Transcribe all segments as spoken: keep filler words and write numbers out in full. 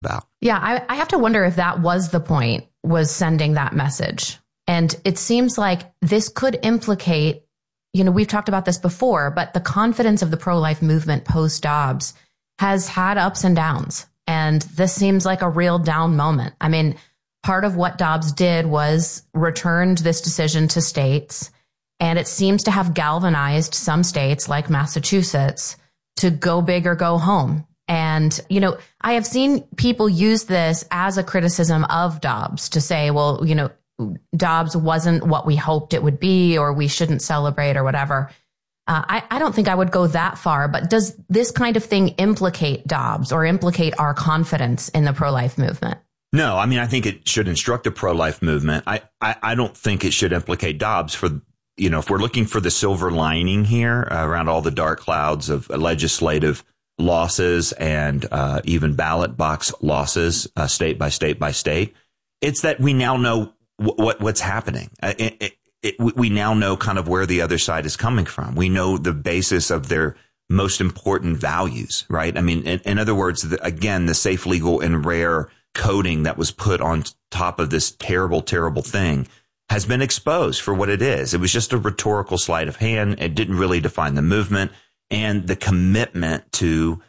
about. Yeah, I, I have to wonder if that was the point, was sending that message. And it seems like this could implicate, you know, we've talked about this before, but the confidence of the pro-life movement post-Dobbs has had ups and downs. And this seems like a real down moment. I mean, part of what Dobbs did was returned this decision to states, and it seems to have galvanized some states like Massachusetts to go big or go home. And, you know, I have seen people use this as a criticism of Dobbs to say, well, you know, Dobbs wasn't what we hoped it would be, or we shouldn't celebrate or whatever. Uh, I, I don't think I would go that far, but does this kind of thing implicate Dobbs or implicate our confidence in the pro-life movement? No, I mean, I think it should instruct the pro-life movement. I, I, I don't think it should implicate Dobbs for, you know, if we're looking for the silver lining here uh, around all the dark clouds of legislative losses and uh, even ballot box losses, uh, state by state by state, it's that we now know w- what what's happening. Uh, it, it, it, we now know kind of where the other side is coming from. We know the basis of their most important values, right? I mean, in, in other words, the, again, the safe, legal, and rare coding that was put on top of this terrible, terrible thing has been exposed for what it is. It was just a rhetorical sleight of hand. It didn't really define the movement and the commitment to,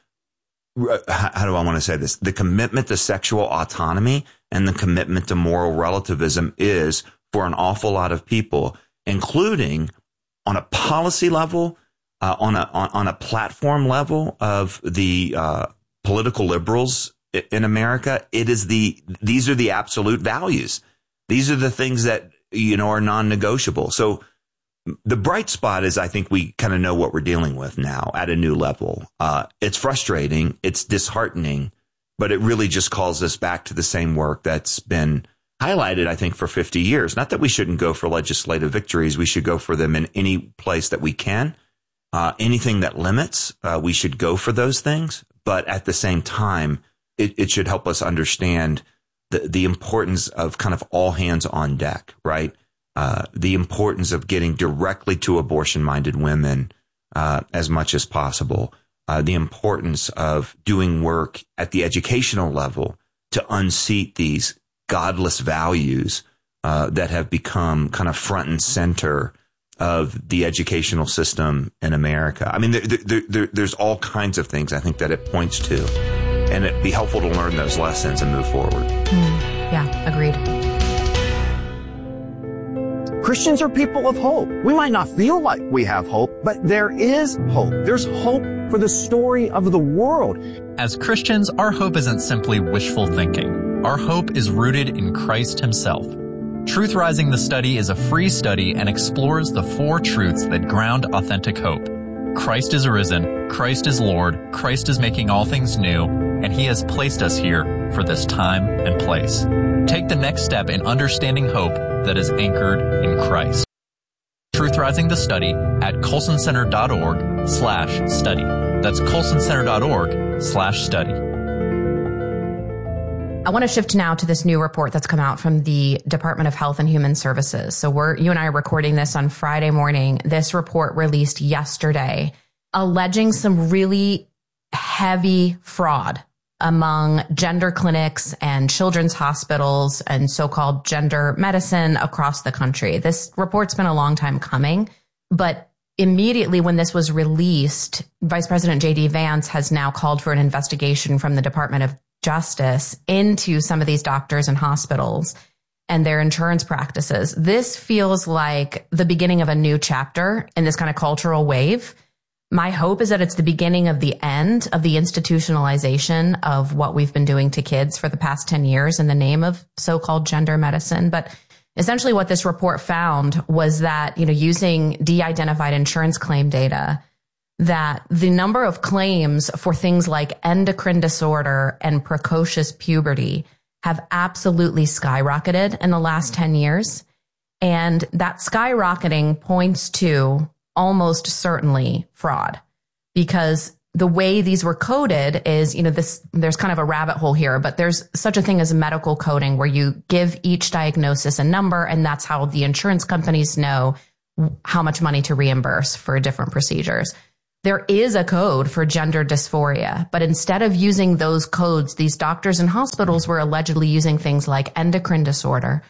how do I want to say this? The commitment to sexual autonomy and the commitment to moral relativism is for an awful lot of people, including on a policy level, uh, on a on, on a platform level of the uh, political liberals in America. It is the these are the absolute values. These are the things that, you know, are non-negotiable. So the bright spot is I think we kind of know what we're dealing with now at a new level. Uh, it's frustrating. It's disheartening, but it really just calls us back to the same work that's been highlighted, I think, for fifty years. Not that we shouldn't go for legislative victories. We should go for them in any place that we can. Uh, anything that limits, uh, we should go for those things. But at the same time, it, it should help us understand the, the importance of kind of all hands on deck, right? Uh, the importance of getting directly to abortion-minded women uh, as much as possible. Uh, the importance of doing work at the educational level to unseat these godless values uh, that have become kind of front and center of the educational system in America. I mean, there, there, there, there's all kinds of things I think that it points to, and it'd be helpful to learn those lessons and move forward. Mm, yeah, agreed. Christians are people of hope. We might not feel like we have hope, but there is hope. There's hope for the story of the world. As Christians, our hope isn't simply wishful thinking. Our hope is rooted in Christ himself. Truth Rising the Study is a free study and explores the four truths that ground authentic hope. Christ is arisen, Christ is Lord, Christ is making all things new, and he has placed us here for this time and place. Take the next step in understanding hope that is anchored in Christ. Truth Rising the Study at colsoncenter.org slash study. That's colsoncenter.org slash study. I want to shift now to this new report that's come out from the Department of Health and Human Services. So we're, you and I are recording this on Friday morning. This report released yesterday, alleging some really heavy fraud among gender clinics and children's hospitals and so-called gender medicine across the country. This report's been a long time coming, but immediately when this was released, Vice President J D Vance has now called for an investigation from the Department of Justice into some of these doctors and hospitals and their insurance practices. This feels like the beginning of a new chapter in this kind of cultural wave. My hope is that it's the beginning of the end of the institutionalization of what we've been doing to kids for the past ten years in the name of so-called gender medicine. But essentially what this report found was that, you know, using de-identified insurance claim data, that the number of claims for things like endocrine disorder and precocious puberty have absolutely skyrocketed in the last ten years. And that skyrocketing points to almost certainly fraud, because the way these were coded is, you know, this, there's kind of a rabbit hole here, but there's such a thing as medical coding where you give each diagnosis a number, and that's how the insurance companies know how much money to reimburse for different procedures. there is a code for gender dysphoria, but instead of using those codes, these doctors and hospitals were allegedly using things like endocrine disorder.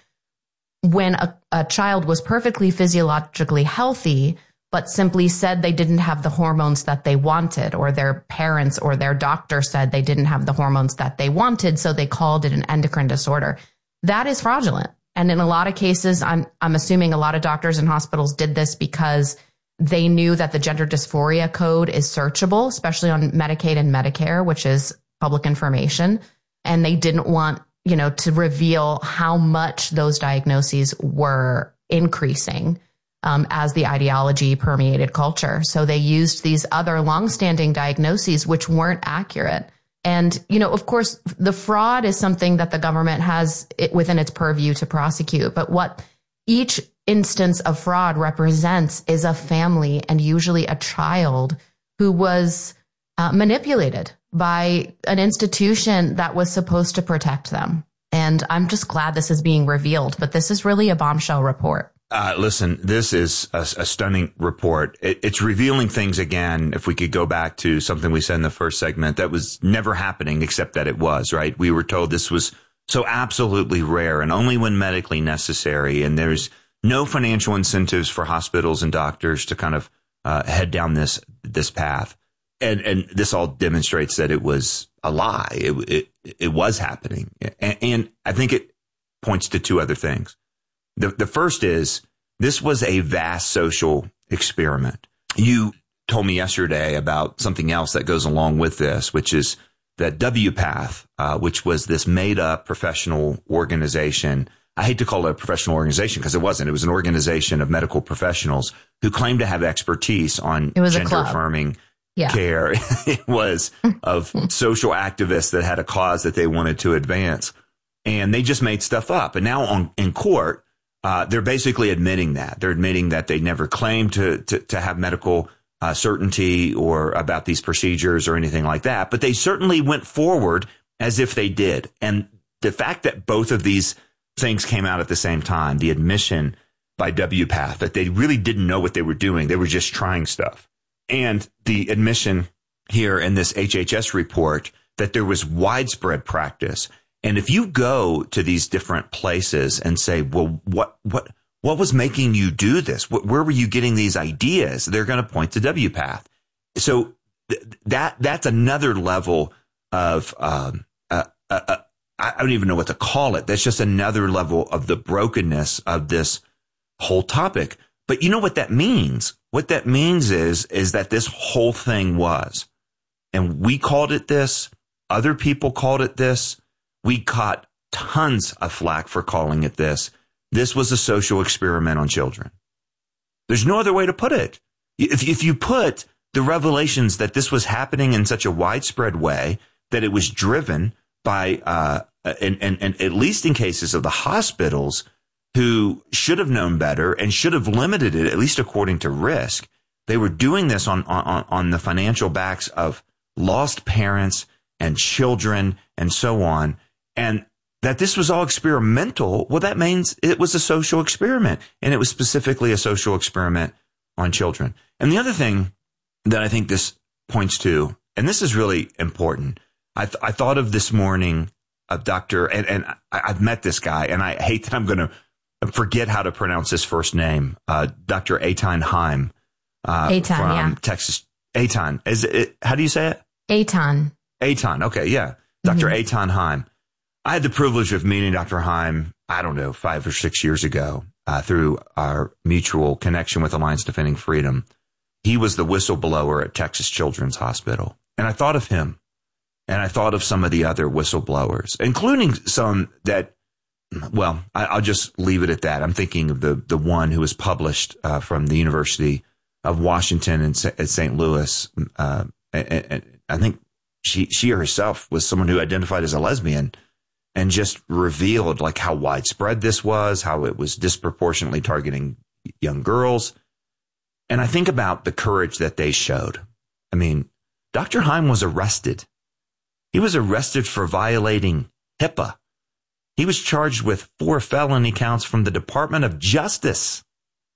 When a, a child was perfectly physiologically healthy, but simply said they didn't have the hormones that they wanted, or their parents or their doctor said they didn't have the hormones that they wanted, so they called it an endocrine disorder. That is fraudulent. And in a lot of cases, I'm I'm assuming a lot of doctors and hospitals did this because they knew that the gender dysphoria code is searchable, especially on Medicaid and Medicare, which is public information. And they didn't want, you know, to reveal how much those diagnoses were increasing um, as the ideology permeated culture. So they used these other longstanding diagnoses, which weren't accurate. And, you know, of course, the fraud is something that the government has it within its purview to prosecute. But what each instance of fraud represents is a family, and usually a child, who was uh, manipulated by an institution that was supposed to protect them. And I'm just glad this is being revealed. But this is really a bombshell report. Uh, listen, this is a, a stunning report. It, it's revealing things again. If we could go back to something we said in the first segment, that was never happening, except that it was, right? We were told this was so absolutely rare and only when medically necessary. And there's no financial incentives for hospitals and doctors to kind of uh, head down this this path. And and this all demonstrates that it was a lie. It it, it was happening. And, and I think it points to two other things. The, the first is this was a vast social experiment. You told me yesterday about something else that goes along with this, which is that W PATH, uh, which was this made up professional organization. I hate to call it a professional organization because it wasn't. It was an organization of medical professionals who claimed to have expertise on gender affirming yeah. care. It was of social activists that had a cause that they wanted to advance. And they just made stuff up. And now on in court, Uh, they're basically admitting that. They're admitting that they never claimed to, to, to have medical uh, certainty or about these procedures or anything like that. But they certainly went forward as if they did. And the fact that both of these things came out at the same time, the admission by W PATH that they really didn't know what they were doing. They were just trying stuff. And the admission here in this H H S report that there was widespread practice. And if you go to these different places and say, well, what, what, what was making you do this? What, where were you getting these ideas? They're going to point to W PATH. So th- that, that's another level of, um, uh, uh, uh, I don't even know what to call it. That's just another level of the brokenness of this whole topic. But you know what that means? What that means is, is that this whole thing was, and we called it this. Other people called it this. We caught tons of flack for calling it this. This was a social experiment on children. There's no other way to put it. If, if you put the revelations that this was happening in such a widespread way, that it was driven by, uh, and, and, and at least in cases of the hospitals who should have known better and should have limited it, at least according to risk. They were doing this on, on, on the financial backs of lost parents and children and so on. And that this was all experimental, well, that means it was a social experiment, and it was specifically a social experiment on children. And the other thing that I think this points to, and this is really important, I, th- I thought of this morning of Doctor, and, and I, I've met this guy, and I hate that I'm going to forget how to pronounce his first name, uh, Doctor Eitan Haim uh, Eitan, from yeah. Texas. Eitan, is it? How do you say it? Eitan. Eitan, okay, yeah. Doctor Mm-hmm. Eitan Haim. I had the privilege of meeting Doctor Haim, I don't know, five or six years ago uh, through our mutual connection with Alliance Defending Freedom. He was the whistleblower at Texas Children's Hospital. And I thought of him, and I thought of some of the other whistleblowers, including some that, well, I, I'll just leave it at that. I'm thinking of the, the one who was published uh, from the University of Washington in at Saint Louis. Uh, and, and I think she, she herself was someone who identified as a lesbian, and just revealed like how widespread this was, how it was disproportionately targeting young girls. And I think about the courage that they showed. I mean, Doctor Haim was arrested. He was arrested for violating HIPAA. He was charged with four felony counts from the Department of Justice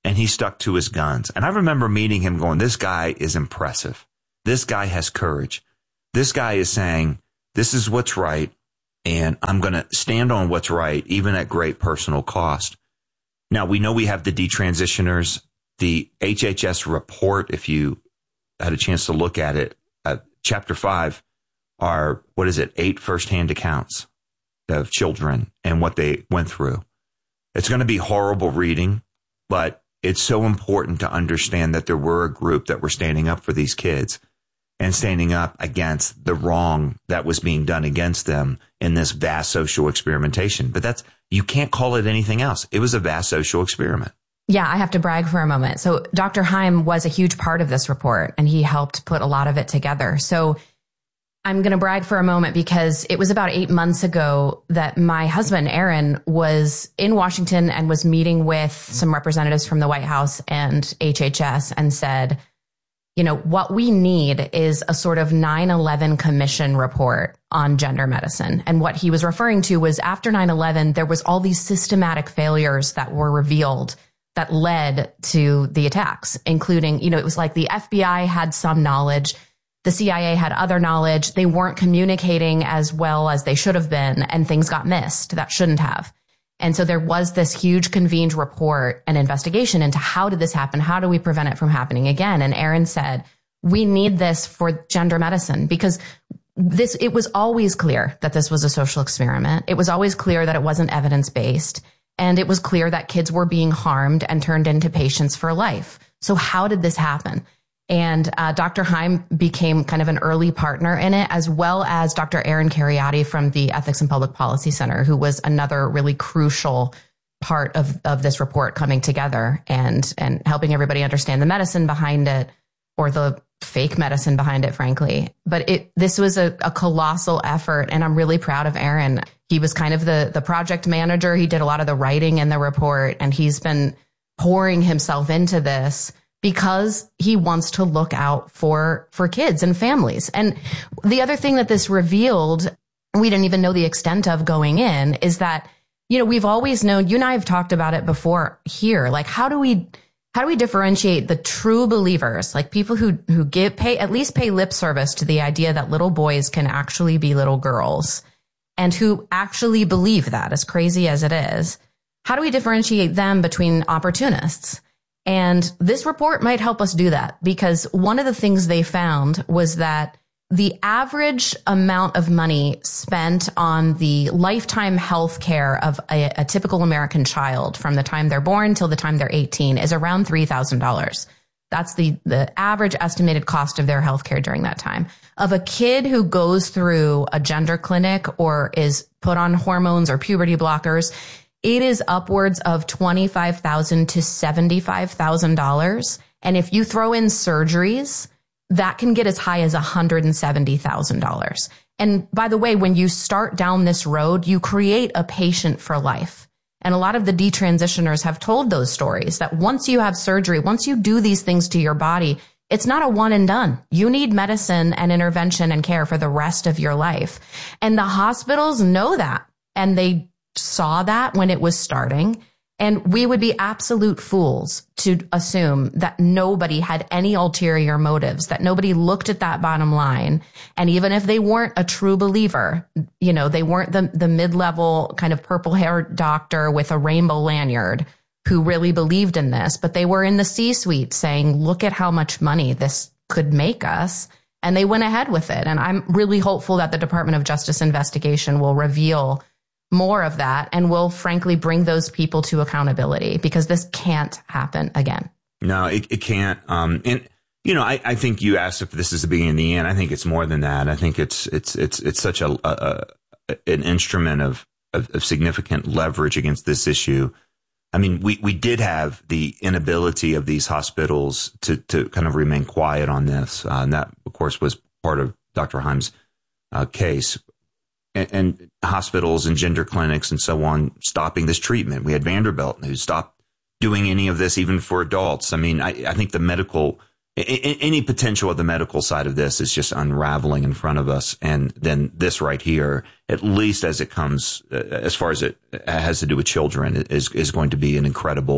and he stuck to his guns. And I remember meeting him going, this guy is impressive. This guy has courage. This guy is saying, this is what's right, and I'm going to stand on what's right, even at great personal cost. Now, we know we have the detransitioners. The H H S report, if you had a chance to look at it, uh, chapter five are, what is it, eight firsthand accounts of children and what they went through. It's going to be horrible reading, but it's so important to understand that there were a group that were standing up for these kids and standing up against the wrong that was being done against them in this vast social experimentation. But that's, you can't call it anything else. It was a vast social experiment. Yeah, I have to brag for a moment. So Doctor Heim was a huge part of this report, and he helped put a lot of it together. So I'm going to brag for a moment because it was about eight months ago that my husband, Aaron, was in Washington and was meeting with some representatives from the White House and H H S and said, you know, what we need is a sort of nine eleven commission report on gender medicine. And what he was referring to was after nine eleven, there was all these systematic failures that were revealed that led to the attacks, including, you know, it was like the F B I had some knowledge. The C I A had other knowledge. They weren't communicating as well as they should have been, and things got missed that shouldn't have. And so there was this huge convened report and investigation into how did this happen? How do we prevent it from happening again? And Aaron said, we need this for gender medicine because this, it was always clear that this was a social experiment. It was always clear that it wasn't evidence-based. And it was clear that kids were being harmed and turned into patients for life. So how did this happen? And uh, Doctor Heim became kind of an early partner in it, as well as Doctor Aaron Kheriaty from the Ethics and Public Policy Center, who was another really crucial part of, of this report coming together and, and helping everybody understand the medicine behind it, or the fake medicine behind it, frankly. But it this was a, a colossal effort, and I'm really proud of Aaron. He was kind of the, the project manager. He did a lot of the writing in the report, and he's been pouring himself into this because he wants to look out for, for kids and families. And the other thing that this revealed, we didn't even know the extent of going in, is that, you know, we've always known, you and I have talked about it before here, like how do we, how do we differentiate the true believers, like people who, who give, pay, at least pay lip service to the idea that little boys can actually be little girls, and who actually believe that, as crazy as it is? How do we differentiate them between opportunists? And this report might help us do that, because one of the things they found was that the average amount of money spent on the lifetime health care of a, a typical American child from the time they're born till the time they're eighteen is around three thousand dollars. That's the, the average estimated cost of their health care during that time. Of a kid who goes through a gender clinic or is put on hormones or puberty blockers, it is upwards of twenty-five thousand dollars to seventy-five thousand dollars. And if you throw in surgeries, that can get as high as one hundred seventy thousand dollars. And by the way, when you start down this road, you create a patient for life. And a lot of the detransitioners have told those stories that once you have surgery, once you do these things to your body, it's not a one and done. You need medicine and intervention and care for the rest of your life. And the hospitals know that, and they saw that when it was starting. And we would be absolute fools to assume that nobody had any ulterior motives, that nobody looked at that bottom line. And even if they weren't a true believer, you know, they weren't the, the mid-level kind of purple-haired doctor with a rainbow lanyard who really believed in this, but they were in the C-suite saying, look at how much money this could make us. And they went ahead with it. And I'm really hopeful that the Department of Justice investigation will reveal more of that and will frankly bring those people to accountability, because this can't happen again. No, it, it can't. Um, and, you know, I, I think you asked if this is the beginning and the end. I think it's more than that. I think it's it's it's it's such a, a, a an instrument of, of, of significant leverage against this issue. I mean, we, we did have the inability of these hospitals to, to kind of remain quiet on this. Uh, and that, of course, was part of Doctor Heim's uh, case. And, and hospitals and gender clinics and so on stopping this treatment. We had Vanderbilt who stopped doing any of this, even for adults. I mean, I, I think the medical, any potential of the medical side of this is just unraveling in front of us. And then this right here, at least as it comes, as far as it has to do with children, is, is going to be an incredible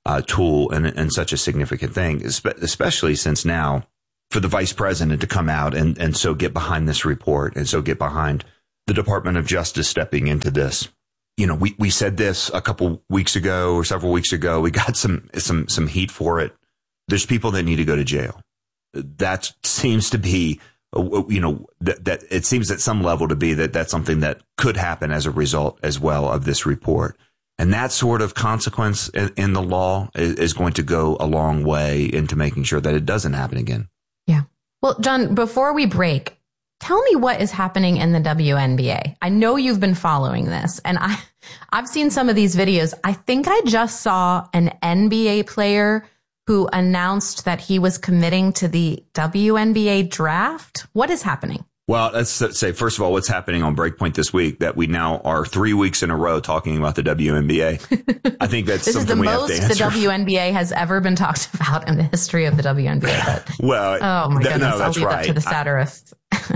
uh, tool and, and such a significant thing, especially since now for the vice president to come out and, and so get behind this report and so get behind the Department of Justice stepping into this. You know, we, we said this a couple weeks ago or several weeks ago. We got some, some, some heat for it. There's people that need to go to jail. That seems to be, you know, that, that it seems at some level to be that that's something that could happen as a result as well of this report. And that sort of consequence in, in the law is, is going to go a long way into making sure that it doesn't happen again. Yeah. Well, John, before we break, tell me what is happening in the W N B A. I know you've been following this, and I, I've seen some of these videos. I think I just saw an N B A player who announced that he was committing to the W N B A draft. What is happening? Well, let's say, first of all, what's happening on Breakpoint this week, that we now are three weeks in a row talking about the W N B A. I think that's this something we have to answer. This is the most the W N B A has ever been talked about in the history of the W N B A. But, well, oh my th- goodness, no, I'll that's leave right. that to the satirists.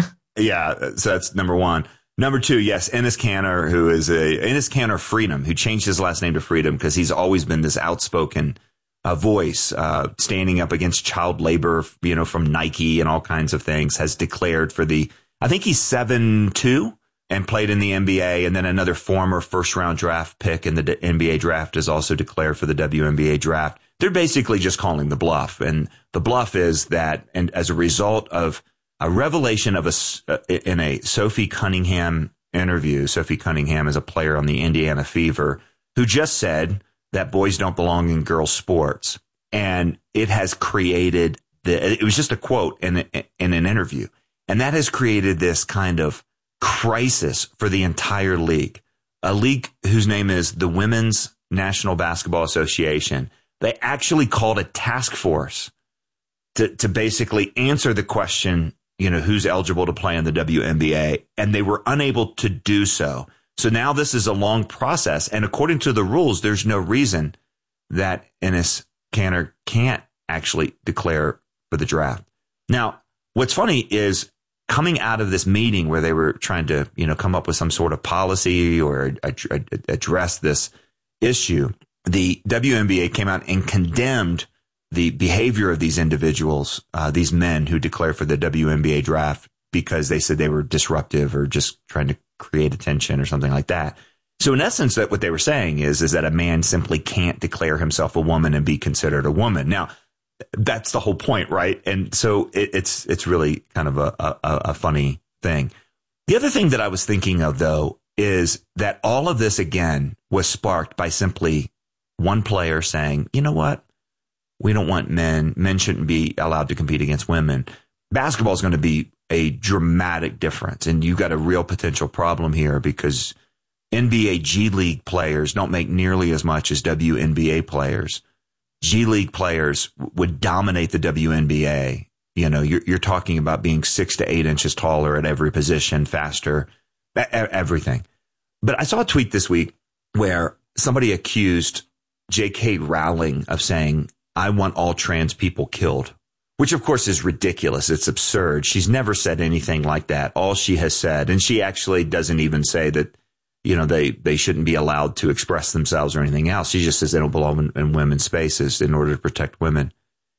Yeah, so that's number one. Number two, yes, Enes Kanter, who is a Enes Kanter Freedom, who changed his last name to Freedom because he's always been this outspoken uh, voice, uh, standing up against child labor, you know, from Nike and all kinds of things, has declared for the, I think he's seven two and played in the N B A. And then another former first round draft pick in the N B A draft is also declared for the W N B A draft. They're basically just calling the bluff. And the bluff is that, and as a result of a revelation of a, in a Sophie Cunningham interview, Sophie Cunningham is a player on the Indiana Fever who just said that boys don't belong in girls' sports. And it has created the, it was just a quote in, in an interview. And that has created this kind of crisis for the entire league, a league whose name is the Women's National Basketball Association. They actually called a task force to, to basically answer the question, you know, who's eligible to play in the W N B A, and they were unable to do so. So now this is a long process, and according to the rules, there's no reason that Enes Kanter can't actually declare for the draft. Now, what's funny is coming out of this meeting where they were trying to, you know, come up with some sort of policy or ad- ad- address this issue, the W N B A came out and condemned the behavior of these individuals, uh, these men who declare for the W N B A draft, because they said they were disruptive or just trying to create attention or something like that. So in essence, that what they were saying is, is that a man simply can't declare himself a woman and be considered a woman. Now, that's the whole point, right? And so it, it's it's really kind of a, a, a funny thing. The other thing that I was thinking of, though, is that all of this, again, was sparked by simply one player saying, you know what? We don't want men. Men shouldn't be allowed to compete against women. Basketball is going to be a dramatic difference. And you've got a real potential problem here because N B A G League players don't make nearly as much as W N B A players. G League players would dominate the W N B A. You know, you're, you're talking about being six to eight inches taller at every position, faster, everything. But I saw a tweet this week where somebody accused J K Rowling of saying, I want all trans people killed, which of course is ridiculous. It's absurd. She's never said anything like that. All she has said, and she actually doesn't even say that, you know, they, they shouldn't be allowed to express themselves or anything else. She just says they don't belong in, in women's spaces in order to protect women.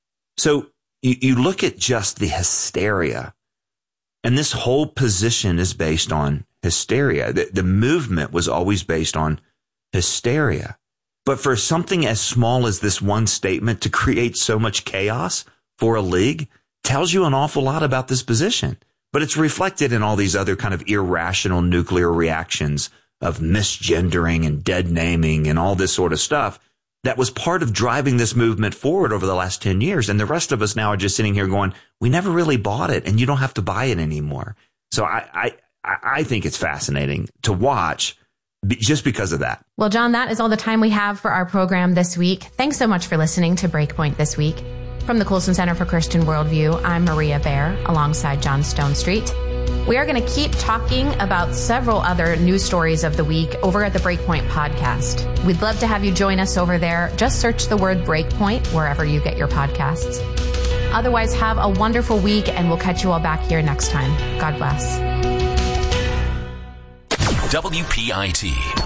So you, you look at just the hysteria, and this whole position is based on hysteria. The, the movement was always based on hysteria. But for something as small as this one statement to create so much chaos for a league tells you an awful lot about this position. But it's reflected in all these other kind of irrational nuclear reactions of misgendering and dead naming and all this sort of stuff that was part of driving this movement forward over the last ten years. And the rest of us now are just sitting here going, we never really bought it, and you don't have to buy it anymore. So I, I, I think it's fascinating to watch just because of that. Well, John, that is all the time we have for our program this week. Thanks so much for listening to Breakpoint this week. From the Colson Center for Christian Worldview, I'm Maria Baer alongside John Stonestreet. We are going to keep talking about several other news stories of the week over at the Breakpoint podcast. We'd love to have you join us over there. Just search the word Breakpoint wherever you get your podcasts. Otherwise, have a wonderful week, and we'll catch you all back here next time. God bless. W P I T.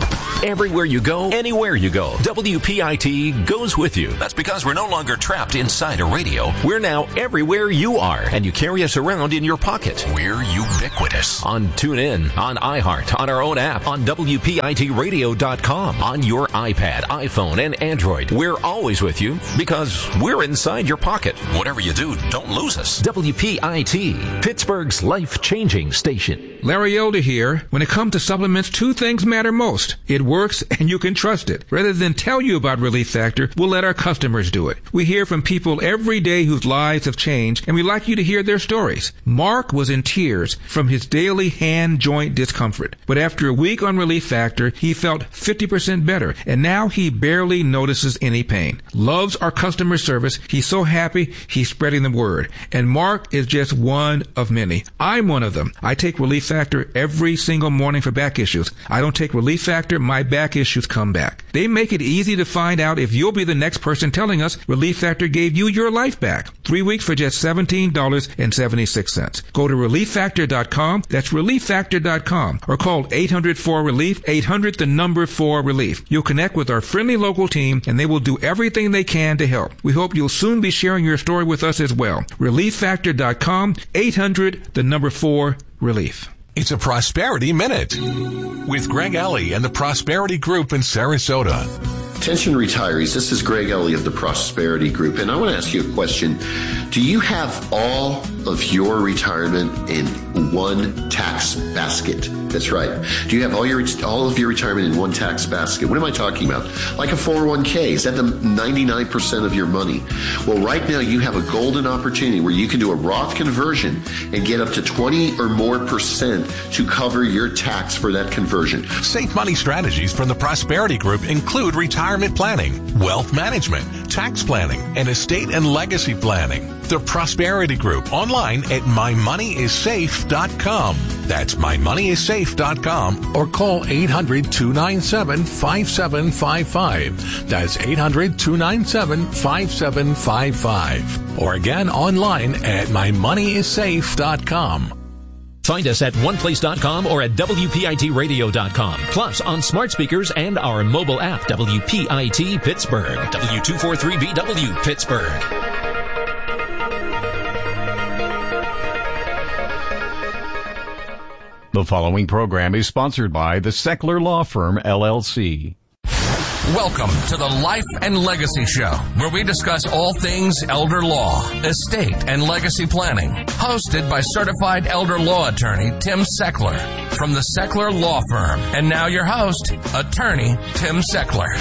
Everywhere you go, anywhere you go, W P I T goes with you. That's because we're no longer trapped inside a radio. We're now everywhere you are, and you carry us around in your pocket. We're ubiquitous. On TuneIn, on iHeart, on our own app, on W P I T radio dot com, on your iPad, iPhone, and Android. We're always with you because we're inside your pocket. Whatever you do, don't lose us. W P I T, Pittsburgh's life-changing station. Larry Elder here. When it comes to supplements, two things matter most. It works and you can trust it. Rather than tell you about Relief Factor, we'll let our customers do it. We hear from people every day whose lives have changed, and we'd like you to hear their stories. Mark was in tears from his daily hand joint discomfort. But after a week on Relief Factor, he felt fifty percent better, and now he barely notices any pain. Loves our customer service. He's so happy he's spreading the word. And Mark is just one of many. I'm one of them. I take Relief Factor every single morning for back issues. I don't take Relief Factor, my back issues come back. They make it easy to find out if you'll be the next person telling us Relief Factor gave you your life back. Three weeks for just seventeen dollars and seventy-six cents. Go to relief factor dot com. That's relief factor dot com. Or call eight hundred four relief, eight hundred the number four relief. You'll connect with our friendly local team, and they will do everything they can to help. We hope you'll soon be sharing your story with us as well. relief factor dot com, eight hundred the number four relief. It's a Prosperity Minute with Greg Ellie and the Prosperity Group in Sarasota. Attention retirees, this is Greg Ellie of the Prosperity Group, and I want to ask you a question. Do you have all of your retirement in one tax basket? That's right. Do you have all your all of your retirement in one tax basket? What am I talking about? Like a four oh one k. Is that the ninety-nine percent of your money? Well, right now you have a golden opportunity where you can do a Roth conversion and get up to twenty or more percent to cover your tax for that conversion. Safe money strategies from the Prosperity Group include retirement planning, wealth management, tax planning, and estate and legacy planning. The Prosperity Group online at my money is safe dot com. That's my money is safe dot com, or call eight hundred two nine seven five seven five five. That's eight hundred two nine seven five seven five five. Or again online at my money is safe dot com. Find us at one place dot com or at W P I T radio dot com. Plus on smart speakers and our mobile app, W P I T Pittsburgh. W two forty-three B W Pittsburgh. The following program is sponsored by the Seckler Law Firm, L L C. Welcome to the Life and Legacy Show, where we discuss all things elder law, estate, and legacy planning. Hosted by certified elder law attorney Tim Seckler from the Seckler Law Firm. And now your host, attorney Tim Seckler.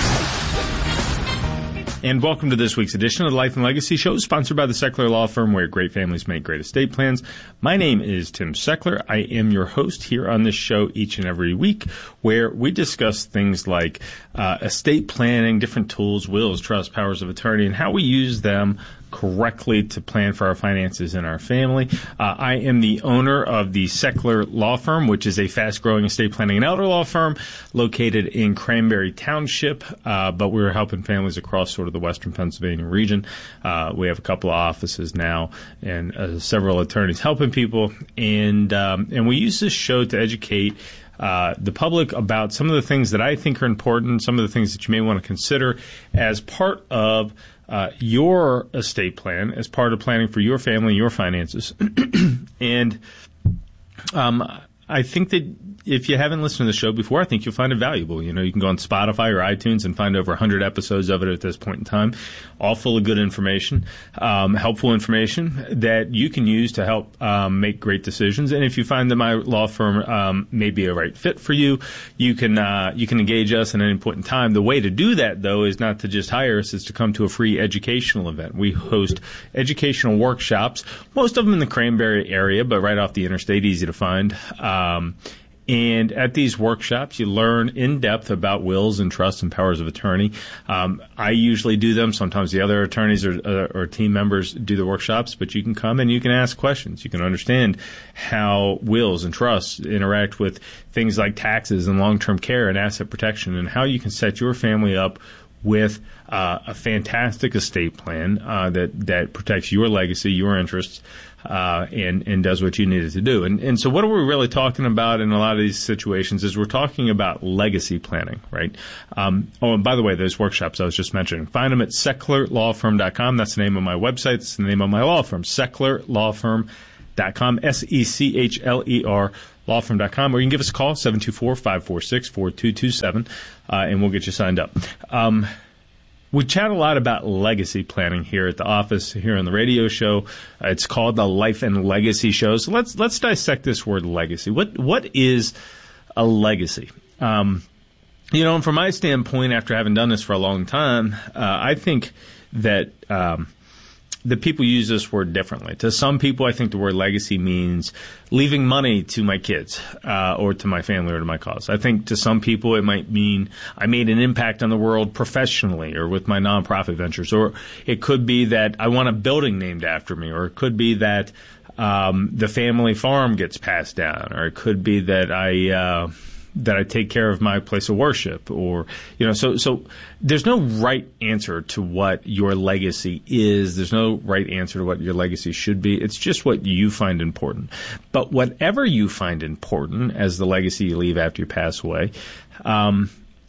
And welcome to this week's edition of the Life and Legacy Show, sponsored by the Seckler Law Firm, where great families make great estate plans. My name is Tim Seckler. I am your host here on this show each and every week, where we discuss things like uh, estate planning, different tools, wills, trusts, powers of attorney, and how we use them correctly to plan for our finances in our family. Uh, I am the owner of the Seckler Law Firm, which is a fast-growing estate planning and elder law firm located in Cranberry Township, uh, but we're helping families across sort of the western Pennsylvania region. Uh, we have a couple of offices now and uh, several attorneys helping people, and um, and we use this show to educate Uh, the public about some of the things that I think are important, some of the things that you may want to consider as part of uh, your estate plan, as part of planning for your family, your finances. And um, I think that if you haven't listened to the show before, I think you'll find it valuable. You know, you can go on Spotify or iTunes and find over one hundred episodes of it at this point in time, all full of good information, um, helpful information that you can use to help um, make great decisions. And if you find that my law firm um, may be a right fit for you, you can uh, you can engage us at any point in time. The way to do that, though, is not to just hire us, is to come to a free educational event. We host educational workshops, most of them in the Cranberry area, but right off the interstate, easy to find. Um, And at these workshops, you learn in depth about wills and trusts and powers of attorney. Um, I usually do them. Sometimes the other attorneys or, uh, or team members do the workshops, but you can come and you can ask questions. You can understand how wills and trusts interact with things like taxes and long-term care and asset protection, and how you can set your family up with uh, a fantastic estate plan uh, that that protects your legacy, your interests, uh, and and does what you needed to do. And and so, what are we really talking about in a lot of these situations? Is we're talking about legacy planning, right? Um, oh, and by the way, those workshops I was just mentioning, find them at seckler law firm dot com. That's the name of my website. It's the name of my law firm, seckler law firm dot com. S E C H L E R. law firm dot com, or you can give us a call, seven two four, five four six, four two two seven, uh, and we'll get you signed up. Um, we chat a lot about legacy planning here at the office, here on the radio show. Uh, it's called the Life and Legacy Show. So let's let's dissect this word legacy. What What is a legacy? Um, you know, and from my standpoint, after having done this for a long time, uh, I think that um, that people use this word differently. To some people, I think the word legacy means leaving money to my kids uh, or to my family or to my cause. I think to some people it might mean I made an impact on the world professionally or with my nonprofit ventures. Or it could be that I want a building named after me. Or it could be that um, the family farm gets passed down. Or it could be that I... Uh, that I take care of my place of worship, or, you know, so, so there's no right answer to what your legacy is. There's no right answer to what your legacy should be. It's just what you find important. But whatever you find important as the legacy you leave after you pass away, um,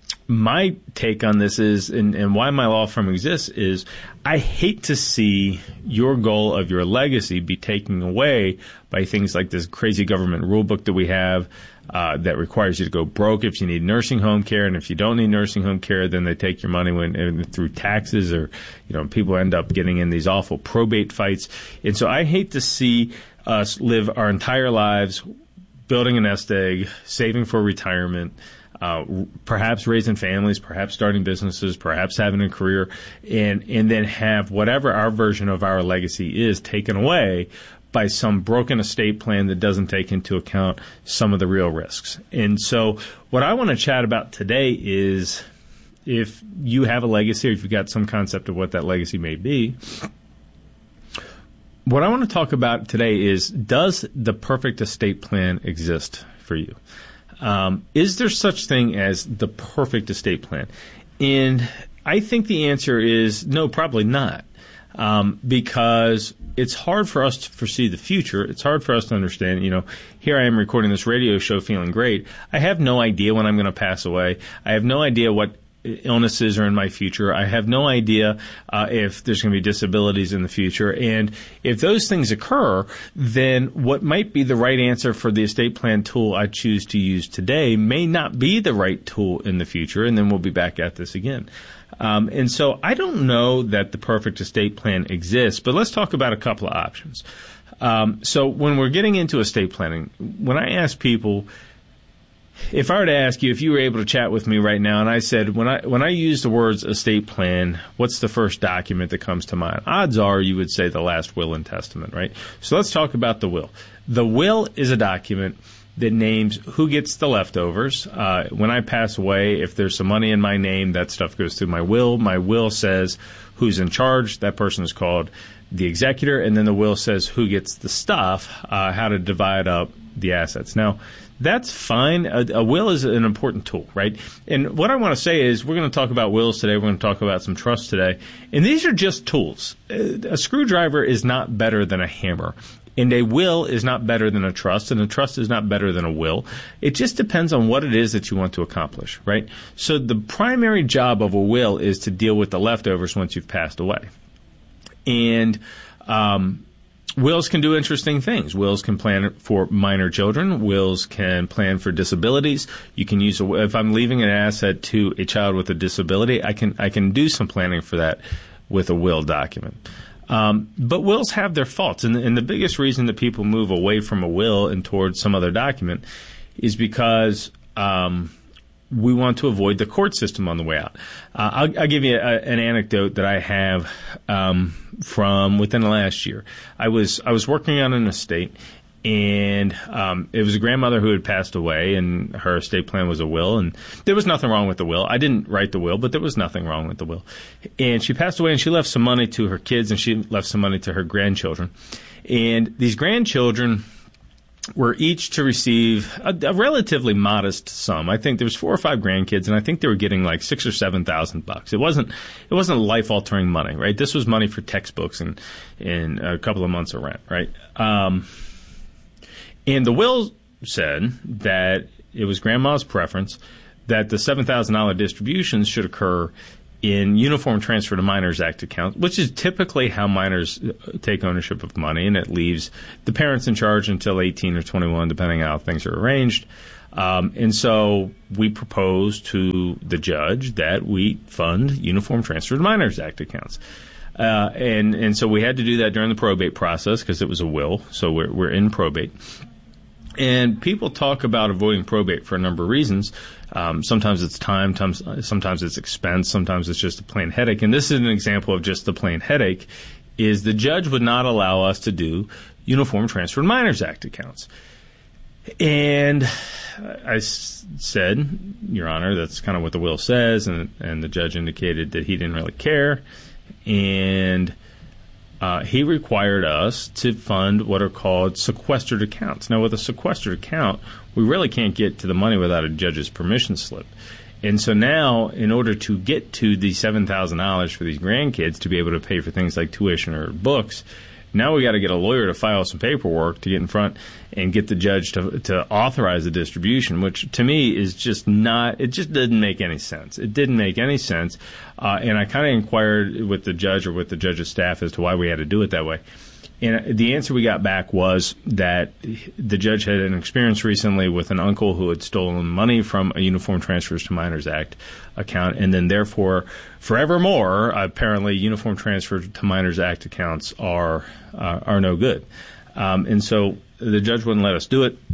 my take on this is, and, and why my law firm exists, is I hate to see your goal of your legacy be taken away by things like this crazy government rule book that we have, Uh, that requires you to go broke if you need nursing home care, and if you don't need nursing home care, then they take your money when, uh, through taxes, or, you know, people end up getting in these awful probate fights. And so I hate to see us live our entire lives building a nest egg, saving for retirement, uh, perhaps raising families, perhaps starting businesses, perhaps having a career, and and then have whatever our version of our legacy is taken away by some broken estate plan that doesn't take into account some of the real risks. And so what I want to chat about today is, if you have a legacy, or if you've got some concept of what that legacy may be, what I want to talk about today is, does the perfect estate plan exist for you? Um, is there such thing as the perfect estate plan? And I think the answer is no, probably not. Um, because it's hard for us to foresee the future. It's hard for us to understand, you know, here I am recording this radio show feeling great. I have no idea when I'm going to pass away. I have no idea what illnesses are in my future. I have no idea uh, if there's going to be disabilities in the future. And if those things occur, then what might be the right answer for the estate plan tool I choose to use today may not be the right tool in the future, and then we'll be back at this again. Um, and so I don't know that the perfect estate plan exists, but let's talk about a couple of options. Um, so when we're getting into estate planning, when I ask people, if I were to ask you, if you were able to chat with me right now, and I said, when I when I use the words estate plan, what's the first document that comes to mind? Odds are you would say the last will and testament, right? So let's talk about the will. The will is a document that names who gets the leftovers. Uh, when I pass away, if there's some money in my name, that stuff goes through my will. My will says who's in charge. That person is called the executor. And then the will says who gets the stuff, uh, how to divide up the assets. Now, that's fine. A, a will is an important tool, right? And what I want to say is, we're going to talk about wills today. We're going to talk about some trusts today. And these are just tools. A screwdriver is not better than a hammer. And a will is not better than a trust, and a trust is not better than a will. It just depends on what it is that you want to accomplish, right? So the primary job of a will is to deal with the leftovers once you've passed away. And um, wills can do interesting things. Wills can plan for minor children. Wills can plan for disabilities. You can use a, if I'm leaving an asset to a child with a disability, I can I can do some planning for that with a will document. Um, but wills have their faults, and, and the biggest reason that people move away from a will and towards some other document is because um, we want to avoid the court system on the way out. Uh, I'll, I'll give you a, an anecdote that I have um, from within the last year. I was I was working on an estate, and um, it was a grandmother who had passed away, and her estate plan was a will, and there was nothing wrong with the will. I didn't write the will, but there was nothing wrong with the will. And she passed away, and she left some money to her kids, and she left some money to her grandchildren. And these grandchildren were each to receive a, a relatively modest sum. I think there was four or five grandkids, and I think they were getting like six or seven thousand bucks. It wasn't it wasn't life altering money, right? This was money for textbooks and and a couple of months of rent, right? Um, and the will said that it was grandma's preference that the seven thousand dollar distributions should occur in Uniform Transfer to Minors Act accounts, which is typically how minors take ownership of money, and it leaves the parents in charge until eighteen or twenty-one, depending on how things are arranged. Um, and so we proposed to the judge that we fund Uniform Transfer to Minors Act accounts. Uh, and, and so we had to do that during the probate process because it was a will, so we're, we're in probate. And people talk about avoiding probate for a number of reasons. Um, sometimes it's time, sometimes it's expense, sometimes it's just a plain headache. And this is an example of just the plain headache, is the judge would not allow us to do Uniform Transfer to Minors Act accounts. And I s- said, Your Honor, that's kind of what the will says, and, and the judge indicated that he didn't really care. And Uh, he required us to fund what are called sequestered accounts. Now, with a sequestered account, we really can't get to the money without a judge's permission slip. And so now, in order to get to the seven thousand dollars for these grandkids to be able to pay for things like tuition or books, now we got to get a lawyer to file some paperwork to get in front and get the judge to to authorize the distribution, which to me is just not, it just didn't make any sense. It didn't make any sense. Uh, and I kind of inquired with the judge or with the judge's staff as to why we had to do it that way. And the answer we got back was that the judge had an experience recently with an uncle who had stolen money from a Uniform Transfers to Minors Act account, and then therefore, forevermore, apparently Uniform Transfer to Minors Act accounts are uh, are no good. Um, and so the judge wouldn't let us do it,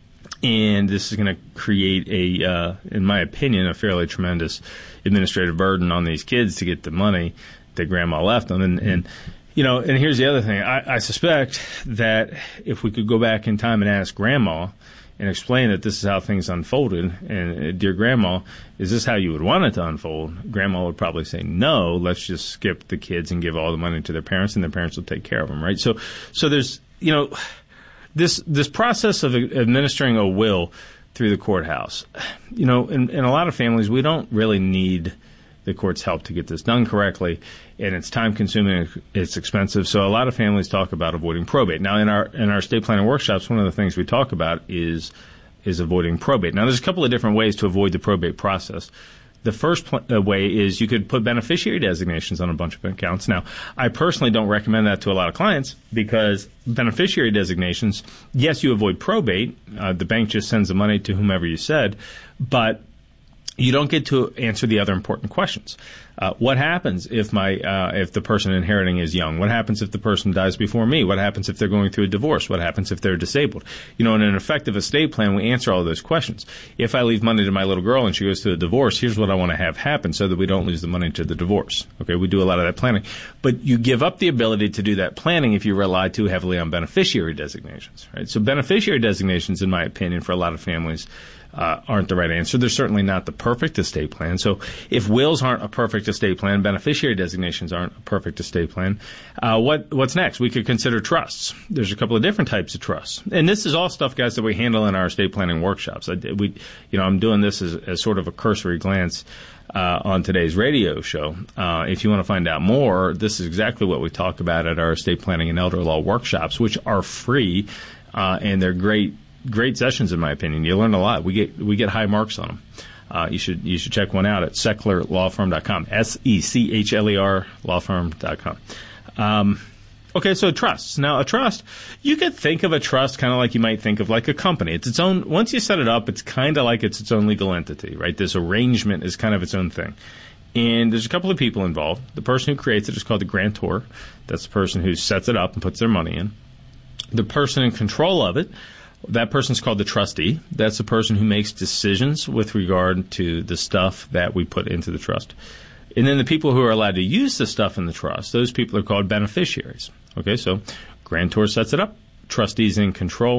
and this is going to create a, uh, in my opinion, a fairly tremendous administrative burden on these kids to get the money that grandma left them. And, and you know, and here's the other thing. I, I suspect that if we could go back in time and ask grandma and explain that this is how things unfolded, and uh, dear grandma, is this how you would want it to unfold? Grandma would probably say, no, let's just skip the kids and give all the money to their parents, and their parents will take care of them, right? So, so there's, you know, this this process of administering a will through the courthouse. You know, in, in a lot of families, we don't really need the court's help to get this done correctly, and it's time-consuming, it's expensive. So a lot of families talk about avoiding probate. Now, in our in our estate planning workshops, one of the things we talk about is is avoiding probate. Now, there's a couple of different ways to avoid the probate process. The first pl- uh, way is you could put beneficiary designations on a bunch of accounts. Now, I personally don't recommend that to a lot of clients because beneficiary designations, yes, you avoid probate. Uh, the bank just sends the money to whomever you said, but you don't get to answer the other important questions. Uh, what happens if my uh, if the person inheriting is young? What happens if the person dies before me? What happens if they're going through a divorce? What happens if they're disabled? You know, in an effective estate plan, we answer all of those questions. If I leave money to my little girl and she goes through a divorce, here's what I want to have happen so that we don't lose the money to the divorce. Okay, we do a lot of that planning. But you give up the ability to do that planning if you rely too heavily on beneficiary designations, right? So beneficiary designations, in my opinion, for a lot of families, Uh, aren't the right answer. They're certainly not the perfect estate plan. So if wills aren't a perfect estate plan, beneficiary designations aren't a perfect estate plan, uh, what what's next? We could consider trusts. There's a couple of different types of trusts. And this is all stuff, guys, that we handle in our estate planning workshops. I, we, you know, I'm doing this as, as sort of a cursory glance uh, on today's radio show. Uh, if you want to find out more, this is exactly what we talk about at our estate planning and elder law workshops, which are free, uh, and they're great Great sessions, in my opinion. You learn a lot. We get we get high marks on them. Uh, you should you should check one out at sechler law firm dot com. S E C H L E R law firm dot com. Um, okay, so trusts. Now, a trust, you could think of a trust kind of like you might think of like a company. It's its own. Once you set it up, it's kind of like it's its own legal entity, right? This arrangement is kind of its own thing. And there's a couple of people involved. The person who creates it is called the grantor. That's the person who sets it up and puts their money in. The person in control of it, that person's called the trustee. That's the person who makes decisions with regard to the stuff that we put into the trust. And then the people who are allowed to use the stuff in the trust, those people are called beneficiaries. Okay, so grantor sets it up, trustee's in control,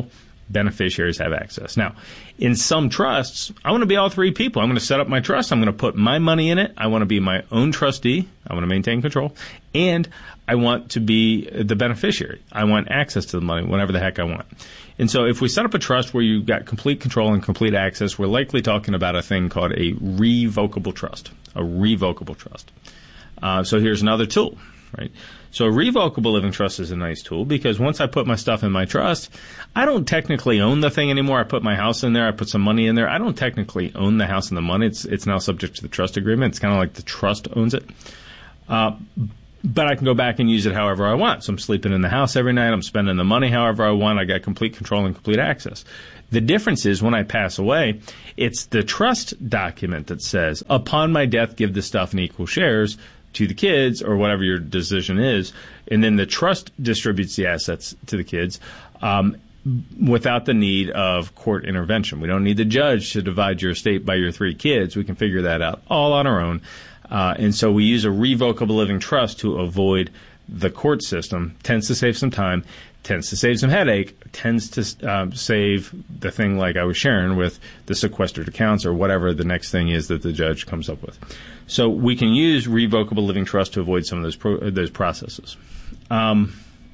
beneficiaries have access. Now, in some trusts, I want to be all three people. I'm going to set up my trust. I'm going to put my money in it. I want to be my own trustee. I want to maintain control. And I want to be the beneficiary. I want access to the money whenever the heck I want. And so if we set up a trust where you've got complete control and complete access, we're likely talking about a thing called a revocable trust, a revocable trust. Uh, so here's another tool, right? So a revocable living trust is a nice tool because once I put my stuff in my trust, I don't technically own the thing anymore. I put my house in there. I put some money in there. I don't technically own the house and the money. It's it's now subject to the trust agreement. It's kind of like the trust owns it. Uh, but I can go back and use it however I want. So I'm sleeping in the house every night. I'm spending the money however I want. I got complete control and complete access. The difference is when I pass away, it's the trust document that says, upon my death, give the stuff in equal shares to the kids or whatever your decision is, and then the trust distributes the assets to the kids um, without the need of court intervention. We don't need the judge to divide your estate by your three kids. We can figure that out all on our own. Uh, and so we use a revocable living trust to avoid the court system. Tends to save some time, tends to save some headache, tends to uh, save the thing like I was sharing with the sequestered accounts or whatever the next thing is that the judge comes up with. So we can use revocable living trust to avoid some of those pro- those processes. Um,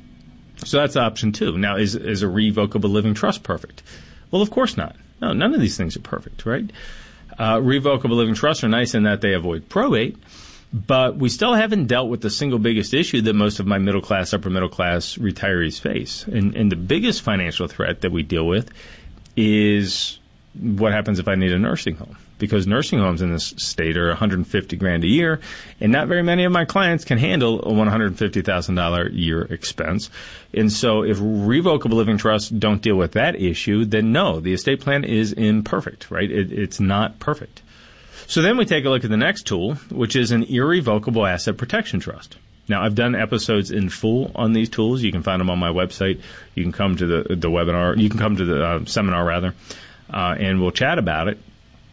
so that's option two. Now, is is a revocable living trust perfect? Well, of course not. No, none of these things are perfect, right? Uh, revocable living trusts are nice in that they avoid probate, but we still haven't dealt with the single biggest issue that most of my middle class, upper middle class retirees face. And, and the biggest financial threat that we deal with is what happens if I need a nursing home. Because nursing homes in this state are one hundred fifty grand a year, and not very many of my clients can handle a one hundred fifty thousand dollars a year expense. And so if revocable living trusts don't deal with that issue, then no, the estate plan is imperfect, right? It, it's not perfect. So then we take a look at the next tool, which is an irrevocable asset protection trust. Now, I've done episodes in full on these tools. You can find them on my website. You can come to the, the webinar. You can come to the uh, seminar, rather, uh, and we'll chat about it.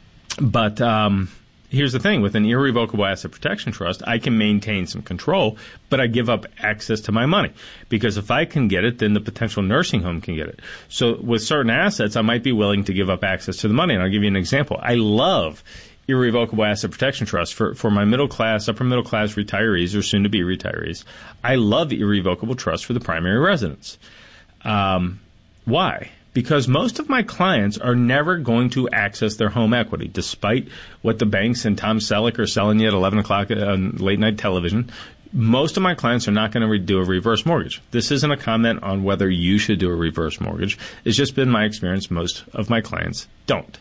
But um, here's the thing. With an irrevocable asset protection trust, I can maintain some control, but I give up access to my money. Because if I can get it, then the potential nursing home can get it. So with certain assets, I might be willing to give up access to the money. And I'll give you an example. I love irrevocable asset protection trust for, for my middle class, upper middle class retirees or soon to be retirees. I love irrevocable trust for the primary residence. Um, why? Because most of my clients are never going to access their home equity, despite what the banks and Tom Selleck are selling you at eleven o'clock on late night television. Most of my clients are not going to re- do a reverse mortgage. This isn't a comment on whether you should do a reverse mortgage. It's just been my experience. Most of my clients don't.